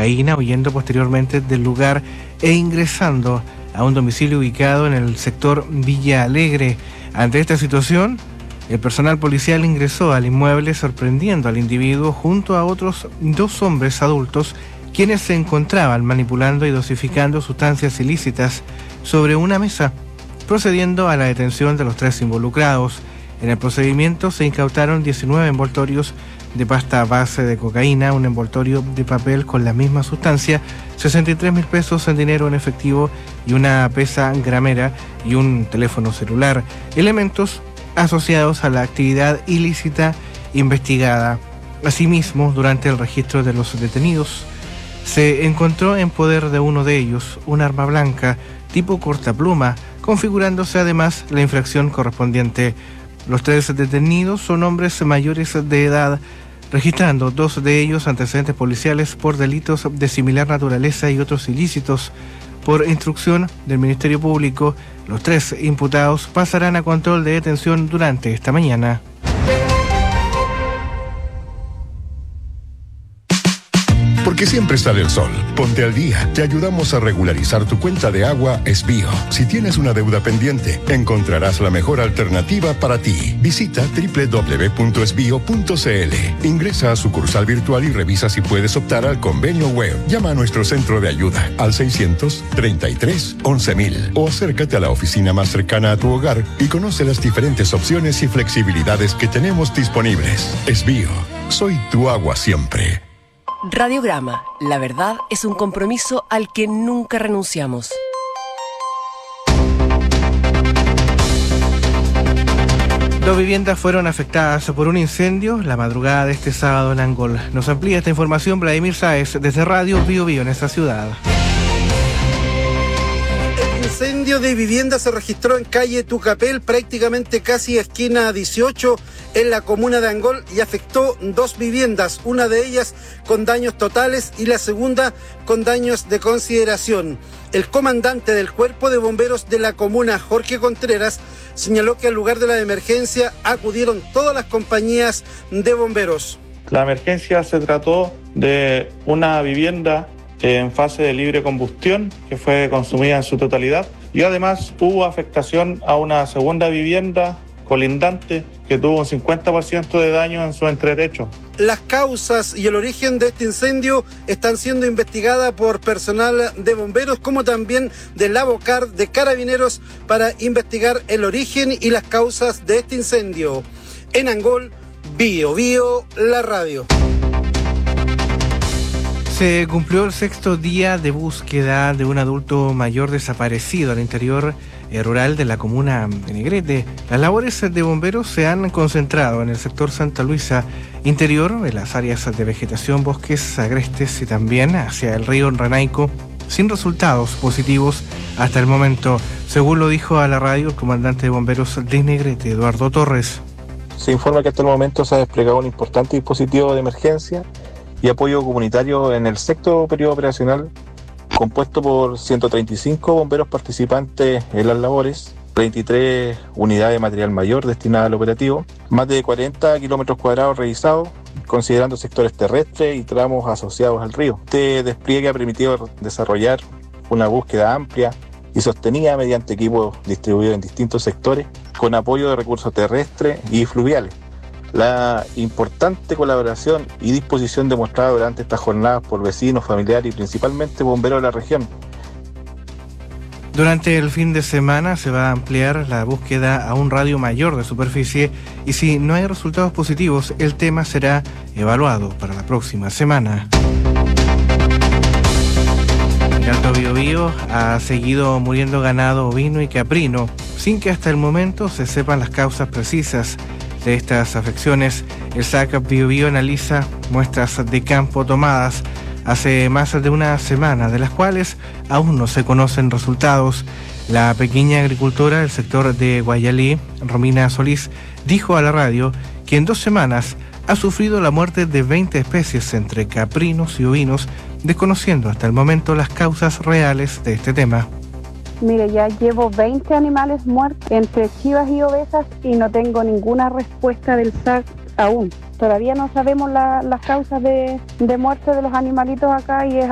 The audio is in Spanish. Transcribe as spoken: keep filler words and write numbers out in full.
cocaína, huyendo posteriormente del lugar e ingresando a un domicilio ubicado en el sector Villa Alegre. Ante esta situación, el personal policial ingresó al inmueble sorprendiendo al individuo junto a otros dos hombres adultos quienes se encontraban manipulando y dosificando sustancias ilícitas sobre una mesa, procediendo a la detención de los tres involucrados. En el procedimiento se incautaron diecinueve envoltorios de pasta base de cocaína, un envoltorio de papel con la misma sustancia, sesenta y tres mil pesos en dinero en efectivo y una pesa gramera y un teléfono celular, elementos asociados a la actividad ilícita investigada. Asimismo, durante el registro de los detenidos, se encontró en poder de uno de ellos un arma blanca tipo cortapluma, configurándose además la infracción correspondiente. Los tres detenidos son hombres mayores de edad, registrando dos de ellos antecedentes policiales por delitos de similar naturaleza y otros ilícitos. Por instrucción del Ministerio Público, los tres imputados pasarán a control de detención durante esta mañana. Porque siempre sale el sol. Ponte al día. Te ayudamos a regularizar tu cuenta de agua Esbío. Si tienes una deuda pendiente, encontrarás la mejor alternativa para ti. Visita doble u doble u doble u punto esbío punto c l. Ingresa a sucursal virtual y revisa si puedes optar al convenio web. Llama a nuestro centro de ayuda al seiscientos treinta y tres once mil o acércate a la oficina más cercana a tu hogar y conoce las diferentes opciones y flexibilidades que tenemos disponibles. Esbío. Soy tu agua siempre. Radiograma. La verdad es un compromiso al que nunca renunciamos. Dos viviendas fueron afectadas por un incendio la madrugada de este sábado en Angol. Nos amplía esta información Vladimir Sáez desde Radio Bío Bío en esta ciudad. El incendio de vivienda se registró en calle Tucapel, prácticamente casi esquina dieciocho, en la comuna de Angol, y afectó dos viviendas, una de ellas con daños totales y la segunda con daños de consideración. El comandante del Cuerpo de Bomberos de la comuna, Jorge Contreras, señaló que al lugar de la emergencia acudieron todas las compañías de bomberos. La emergencia se trató de una vivienda en fase de libre combustión que fue consumida en su totalidad, y además hubo afectación a una segunda vivienda colindante que tuvo un cincuenta por ciento de daño en su entretecho. Las causas y el origen de este incendio están siendo investigadas por personal de bomberos, como también de la Bocar de Carabineros, para investigar el origen y las causas de este incendio. En Angol, Bío Bío, la radio. Se cumplió el sexto día de búsqueda de un adulto mayor desaparecido al interior eh, rural de la comuna de Negrete. Las labores de bomberos se han concentrado en el sector Santa Luisa interior, en las áreas de vegetación, bosques agrestes y también hacia el río Renaico, sin resultados positivos hasta el momento, según lo dijo a la radio el comandante de bomberos de Negrete, Eduardo Torres. Se informa que hasta el momento se ha desplegado un importante dispositivo de emergencia y apoyo comunitario en el sexto periodo operacional, compuesto por ciento treinta y cinco bomberos participantes en las labores, treinta y tres unidades de material mayor destinadas al operativo, más de cuarenta kilómetros cuadrados revisados, considerando sectores terrestres y tramos asociados al río. Este despliegue ha permitido desarrollar una búsqueda amplia y sostenida mediante equipos distribuidos en distintos sectores, con apoyo de recursos terrestres y fluviales. La importante colaboración y disposición demostrada durante estas jornadas por vecinos, familiares y principalmente bomberos de la región. Durante el fin de semana se va a ampliar la búsqueda a un radio mayor de superficie y si no hay resultados positivos, el tema será evaluado para la próxima semana. En Alto Biobío ha seguido muriendo ganado ovino y caprino, sin que hasta el momento se sepan las causas precisas de estas afecciones. El S A C Biobío analiza muestras de campo tomadas hace más de una semana, de las cuales aún no se conocen resultados. La pequeña agricultora del sector de Guayalí, Romina Solís, dijo a la radio que en dos semanas ha sufrido la muerte de veinte especies entre caprinos y ovinos, desconociendo hasta el momento las causas reales de este tema. Mire, ya llevo veinte animales muertos entre chivas y ovejas y no tengo ninguna respuesta del S A C aún. Todavía no sabemos la, las causas de, de muerte de los animalitos acá y es